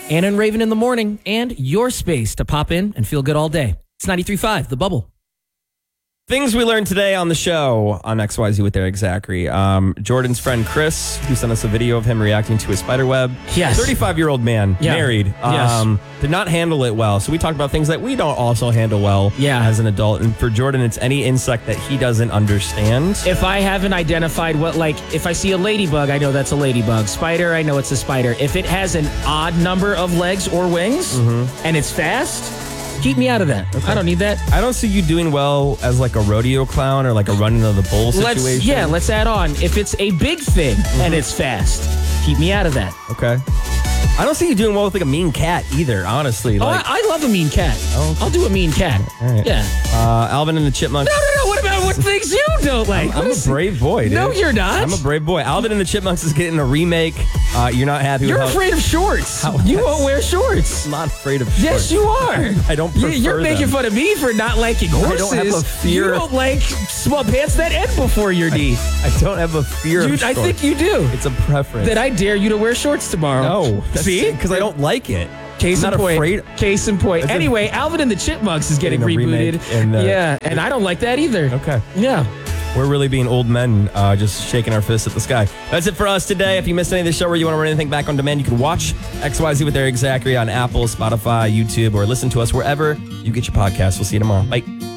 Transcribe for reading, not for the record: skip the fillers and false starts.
Anna and Raven in the morning, and your space to pop in and feel good all day. It's 93.5, The Bubble. Things we learned today on the show on XYZ with Eric Zachary. Jordan's friend Chris, who sent us a video of him reacting to a spider web. Yes. 35-year-old man, married. Yes. Did not handle it well. So we talked about things that we don't also handle well as an adult. And for Jordan, it's any insect that he doesn't understand. If I haven't identified if I see a ladybug, I know that's a ladybug. Spider, I know it's a spider. If it has an odd number of legs or wings and it's fast, keep me out of that. Okay. I don't need that. I don't see you doing well as like a rodeo clown or like a running of the bull situation. Let's add on. If it's a big thing and it's fast, keep me out of that. Okay. I don't see you doing well with like a mean cat either, honestly. I love a mean cat. Oh, okay. I'll do a mean cat. All right. Yeah. Alvin and the Chipmunks. No. What about what things you don't like? I'm a brave boy, dude. No, you're not. I'm a brave boy. Alvin and the Chipmunks is getting a remake. You're not happy with You're afraid of shorts. You won't wear shorts. I'm not afraid of shorts. Yes, you are. I don't prefer You're making fun of me for not liking horses. I don't have a fear. You don't like small pants that end before your knee. I don't have a fear of shorts. I think you do. It's a preference. Then I dare you to wear shorts tomorrow. No. See? Because I don't like it. Case in point. Afraid. Case in point. Anyway, Alvin and the Chipmunks is getting rebooted. And I don't like that either. Okay. Yeah. We're really being old men, just shaking our fists at the sky. That's it for us today. If you missed any of the show or you want to run anything back on demand, you can watch XYZ with Eric Zachary on Apple, Spotify, YouTube, or listen to us wherever you get your podcasts. We'll see you tomorrow. Bye.